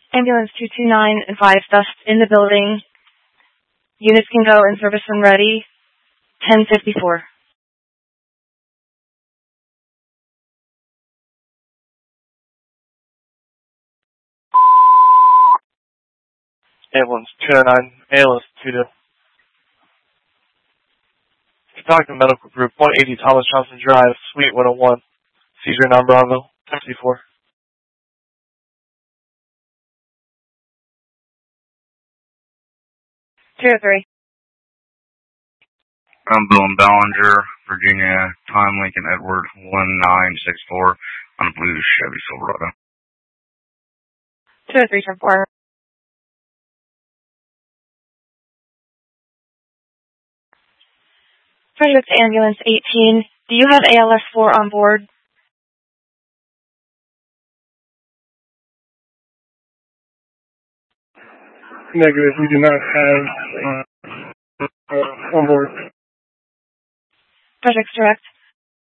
Ambulance 229 and 5 dust in the building. Units can go in service when ready. 10:54. Ambulance 209, ALS 22. Contact the medical group 180 Thomas Johnson Drive, Suite 101. Seizure non-Bravo, 1054. Two or three. Bill Ballinger, Virginia, Time Lincoln Edward 1964 on a blue Chevy Silverado. 2 or 3 from 4. Project Ambulance 18. Do you have ALS 4 on board? Negative. We do not have on board. Project's direct.